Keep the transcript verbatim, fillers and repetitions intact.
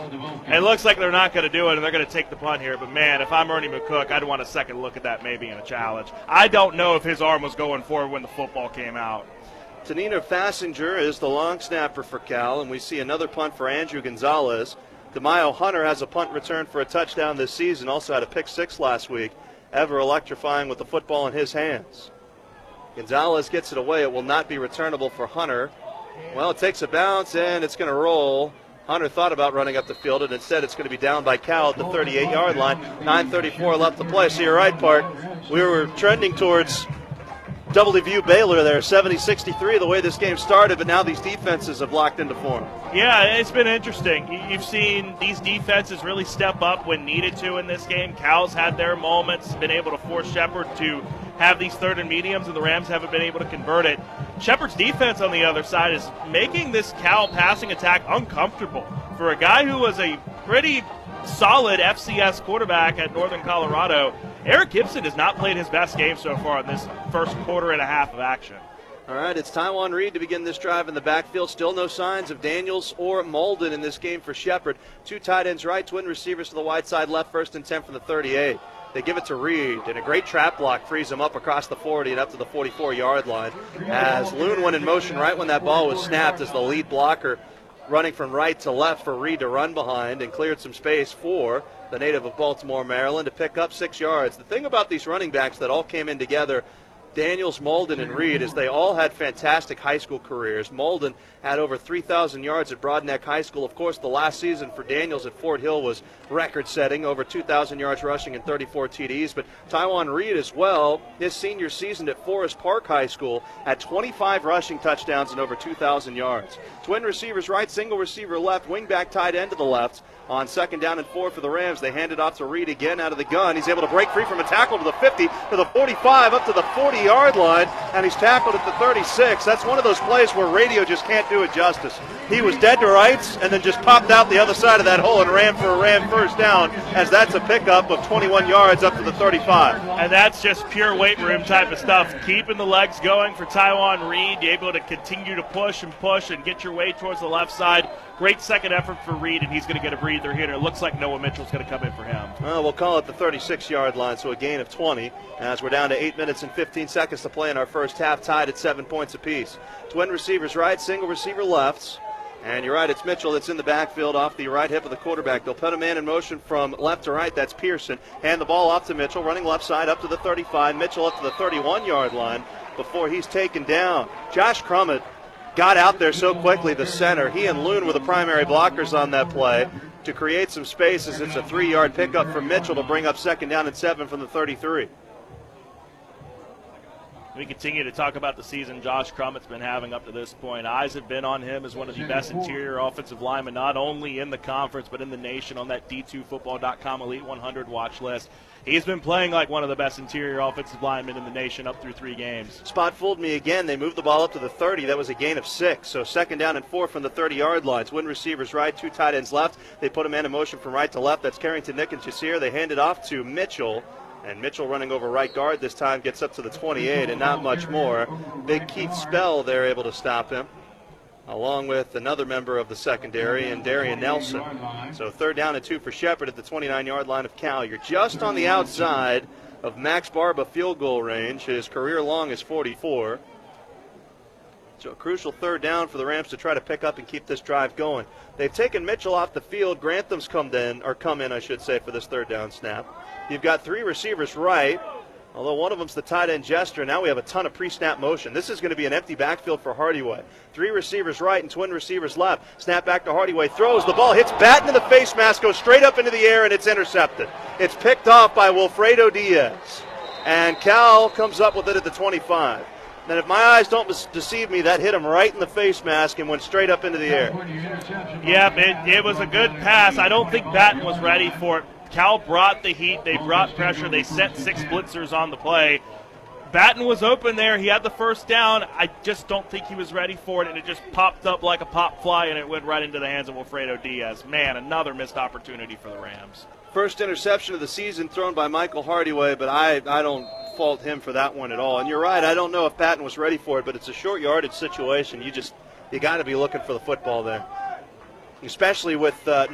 It looks like they're not going to do it, and they're going to take the punt here. But, man, if I'm Ernie McCook, I'd want a second look at that maybe in a challenge. I don't know if his arm was going forward when the football came out. Tanina Fassinger is the long snapper for Cal, and we see another punt for Andrew Gonzalez. DeMaio Hunter has a punt return for a touchdown this season, also had a pick six last week. Ever electrifying with the football in his hands. Gonzalez gets it away. It will not be returnable for Hunter. Well, it takes a bounce, and it's going to roll. Hunter thought about running up the field, and instead it's going to be down by Cal at the thirty-eight-yard line. nine thirty-four left to play. So you're right, Bart. We were trending towards W V U Baylor there, seventy sixty-three, the way this game started, but now these defenses have locked into form. Yeah, it's been interesting. You've seen these defenses really step up when needed to in this game. Cal's had their moments, been able to force Shepherd to have these third and mediums, and the Rams haven't been able to convert it. Shepherd's defense on the other side is making this Cal passing attack uncomfortable. For a guy who was a pretty solid F C S quarterback at Northern Colorado, Eric Gibson has not played his best game so far in this first quarter and a half of action. All right, it's Taiwan Reed to begin this drive in the backfield. Still no signs of Daniels or Molden in this game for Shepherd. Two tight ends right, twin receivers to the wide side left, first and ten from the thirty-eight. They give it to Reed, and a great trap block frees him up across the forty and up to the forty-four-yard line. As Loon went in motion right when that ball was snapped as the lead blocker running from right to left for Reed to run behind and cleared some space for the native of Baltimore, Maryland, to pick up six yards. The thing about these running backs that all came in together, Daniels, Molden, and Reed, is they all had fantastic high school careers. Molden had over three thousand yards at Broadneck High School. Of course, the last season for Daniels at Fort Hill was record-setting, over two thousand yards rushing and thirty-four T Ds. But Taiwan Reed as well, his senior season at Forest Park High School, had twenty-five rushing touchdowns and over two thousand yards. Twin receivers right, single receiver left, wingback tight end to the left. On second down and four for the Rams, they hand it off to Reed again out of the gun. He's able to break free from a tackle to the fifty, to the forty-five, up to the forty-yard line, and he's tackled at the thirty-six. That's one of those plays where radio just can't do it justice. He was dead to rights and then just popped out the other side of that hole and ran for a Ram first down, as that's a pickup of twenty-one yards up to the thirty-five. And that's just pure weight room type of stuff. Keeping the legs going for Taiwan Reed, able to continue to push and push and get your way towards the left side. Great second effort for Reed, and he's going to get a breather here. And it looks like Noah Mitchell's going to come in for him. Well, we'll call it the thirty-six-yard line, so a gain of twenty, as we're down to eight minutes and fifteen seconds to play in our first half, tied at seven points apiece. Twin receivers right, single receiver left. And you're right, it's Mitchell that's in the backfield off the right hip of the quarterback. They'll put a man in motion from left to right. That's Pearson. Hand the ball off to Mitchell, running left side up to the thirty-five. Mitchell up to the thirty-one-yard line before he's taken down. Josh Crummett got out there so quickly, the center. He and Loon were the primary blockers on that play to create some space, as it's a three-yard pickup from Mitchell to bring up second down and seven from the thirty-three. We continue to talk about the season Josh Crummett's been having up to this point. Eyes have been on him as one of the best interior offensive linemen, not only in the conference but in the nation, on that D two football dot com Elite one hundred watch list. He's been playing like one of the best interior offensive linemen in the nation up through three games. Spot fooled me again. They moved the ball up to the thirty. That was a gain of six. So second down and four from the thirty-yard line. Twin receivers right, two tight ends left. They put a man in motion from right to left. That's Carrington, Nick, and Chassir. They hand it off to Mitchell. And Mitchell, running over right guard this time, gets up to the twenty-eight and not much more. Big Keith Spell there able to stop him, along with another member of the secondary and Darian Nelson. So third down and two for Shepherd at the twenty-nine-yard line of Cal. You're just on the outside of Max Barba field goal range. His career long is forty-four. So a crucial third down for the Rams to try to pick up and keep this drive going. They've taken Mitchell off the field. Grantham's come in, or come in, I should say, for this third down snap. You've got three receivers right, although one of them's the tight end Jester. Now we have a ton of pre-snap motion. This is going to be an empty backfield for Hardyway. Three receivers right and twin receivers left. Snap back to Hardyway. Throws. The ball hits Batten in the face mask, goes straight up into the air, and it's intercepted. It's picked off by Wilfredo Diaz. And Cal comes up with it at the twenty-five. Then if my eyes don't deceive me, that hit him right in the face mask and went straight up into the air. Yep, it, it was a good pass. I don't think Batten was ready for it. Cal brought the heat. They brought pressure. They set six blitzers on the play. Batten was open there. He had the first down. I just don't think he was ready for it, and it just popped up like a pop fly, and it went right into the hands of Wilfredo Diaz. Man, another missed opportunity for the Rams. First interception of the season thrown by Michael Hardyway, but I, I don't fault him for that one at all. And you're right, I don't know if Batten was ready for it, but it's a short yardage situation. You just, you got to be looking for the football there, especially with uh,